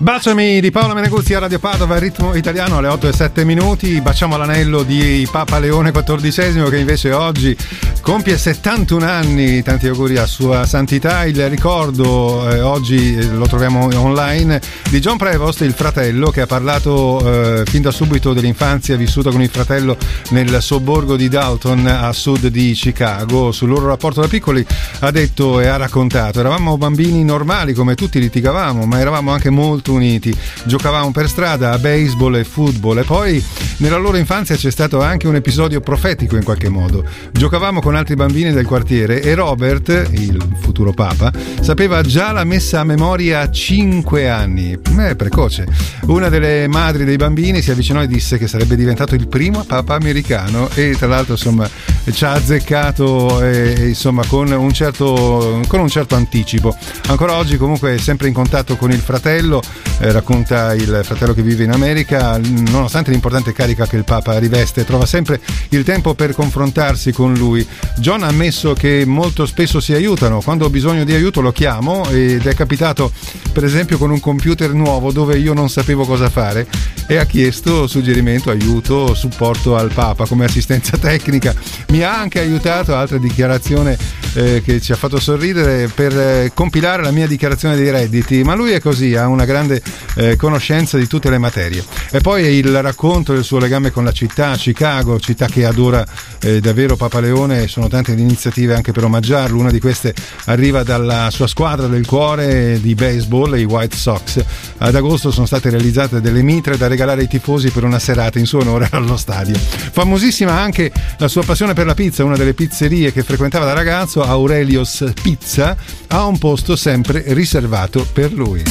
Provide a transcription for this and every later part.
Baciami di Paolo Meneguzzi a Radio Padova, il ritmo italiano alle 8:07. Baciamo l'anello di Papa Leone XIV, che invece oggi compie 71 anni. Tanti auguri a Sua Santità. Il ricordo oggi lo troviamo online di John Prevost, il fratello, che ha parlato fin da subito dell'infanzia vissuta con il fratello nel sobborgo di Dalton a sud di Chicago. Sul loro rapporto da piccoli ha detto e ha raccontato: eravamo bambini normali, come tutti litigavamo, ma eravamo anche molto uniti, giocavamo per strada a baseball e football, e poi nella loro infanzia c'è stato anche un episodio profetico in qualche modo. Giocavamo con altri bambini del quartiere e Robert, il futuro papa, sapeva già la messa a memoria a 5 anni. Precoce. Una delle madri dei bambini si avvicinò e disse che sarebbe diventato il primo papa americano, e tra l'altro insomma ci ha azzeccato insomma con un certo anticipo. Ancora oggi comunque è sempre in contatto con il fratello. Racconta il fratello che vive in America, nonostante l'importante carica che il Papa riveste, trova sempre il tempo per confrontarsi con lui. John ha ammesso che molto spesso si aiutano, quando ho bisogno di aiuto lo chiamo, ed è capitato per esempio con un computer nuovo dove io non sapevo cosa fare e ha chiesto suggerimento, aiuto, supporto al Papa come assistenza tecnica. Mi ha anche aiutato, altra dichiarazione che ci ha fatto sorridere, per compilare la mia dichiarazione dei redditi, ma lui è così, ha una grande conoscenza di tutte le materie. E poi il racconto del suo legame con la città, Chicago, città che adora davvero Papa Leone. Sono tante le iniziative anche per omaggiarlo. Una di queste arriva dalla sua squadra del cuore di baseball, i White Sox. Ad agosto sono state realizzate delle mitre da regalare ai tifosi per una serata in suo onore allo stadio. Famosissima anche la sua passione per la pizza. Una delle pizzerie che frequentava da ragazzo, Aurelios Pizza, ha un posto sempre riservato per lui.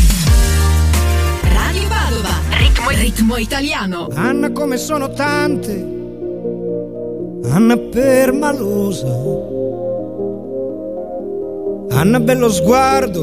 Radio Padova, ritmo italiano. Anna, come sono tante, Anna permalosa, Anna bello sguardo,